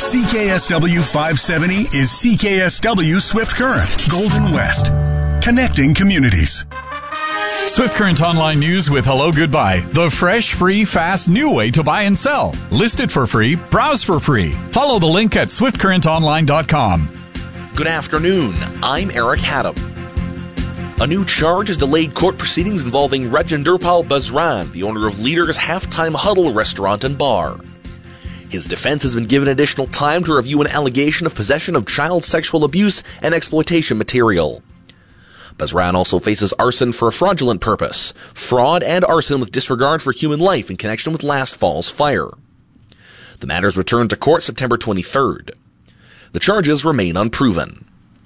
CKSW 570 is CKSW Swift Current, Golden West. Connecting communities. Swift Current Online News with Hello Goodbye. The fresh, free, fast, new way to buy and sell. List it for free. Browse for free. Follow the link at swiftcurrentonline.com. Good afternoon. I'm Eric Haddam. A new charge has delayed court proceedings involving Rajendurpal Basran, the owner of Leader's Halftime Huddle restaurant and bar. His defense has been given additional time to review an allegation of possession of child sexual abuse and exploitation material. Basran also faces arson for a fraudulent purpose, fraud and arson with disregard for human life in connection with last fall's fire. The matters returned to court September 23rd. The charges remain unproven.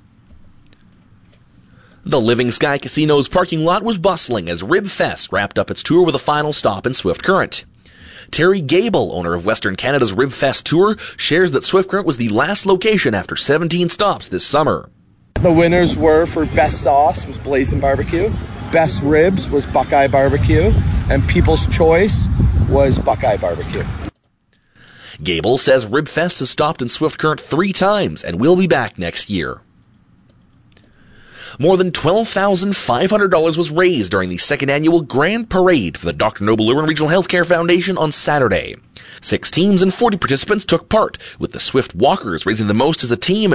The Living Sky Casino's parking lot was bustling as RibFest wrapped up its tour with a final stop in Swift Current. Terry Gable, owner of Western Canada's RibFest tour, shares that Swift Current was the last location after 17 stops this summer. The winners were for best sauce was Blazing Barbecue, best ribs was Buckeye Barbecue, and People's Choice was Buckeye Barbecue. Gable says RibFest has stopped in Swift Current 3 times and will be back next year. More than $12,500 was raised during the second annual Grand Parade for the Dr. Noble Irwin Regional Healthcare Foundation on Saturday. 6 teams and 40 participants took part, with the Swift Walkers raising the most as a team at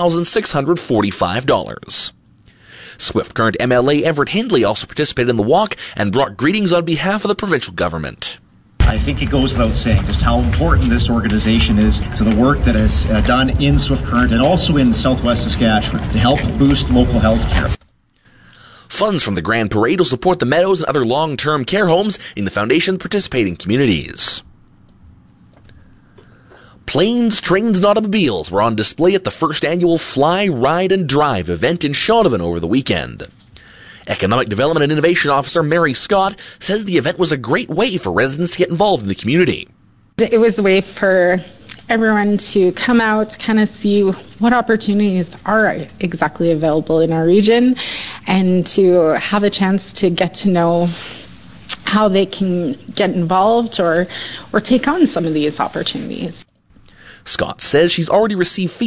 $1,645. Swift Current MLA Everett Hindley also participated in the walk and brought greetings on behalf of the provincial government. I think it goes without saying just how important this organization is to the work that is done in Swift Current and also in southwest Saskatchewan to help boost local health care. Funds from the Grand Parade will support the Meadows and other long-term care homes in the Foundation's participating communities. Planes, trains, and automobiles were on display at the first annual Fly, Ride, and Drive event in Shaunavon over the weekend. Economic Development and Innovation Officer Mary Scott says the event was a great way for residents to get involved in the community. It was a way for everyone to come out, kind of see what opportunities are exactly available in our region, and to have a chance to get to know how they can get involved or take on some of these opportunities. Scott says she's already received feedback